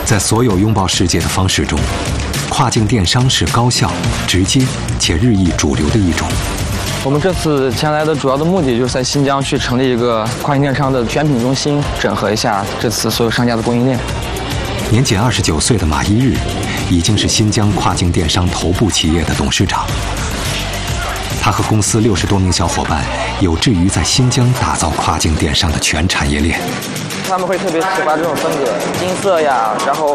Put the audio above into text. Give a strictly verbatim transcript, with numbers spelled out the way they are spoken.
在所有拥抱世界的方式中，跨境电商是高效、直接且日益主流的一种。 我们这次前来的主要的目的就是在新疆去成立一个跨境电商的选品中心，整合一下这次所有商家的供应链。 年仅二十九岁的马一日，已经是新疆跨境电商头部企业的董事长。他和公司六十多名小伙伴，有志于在新疆打造跨境电商的全产业链。 他们会特别喜欢这种风格，金色呀，然后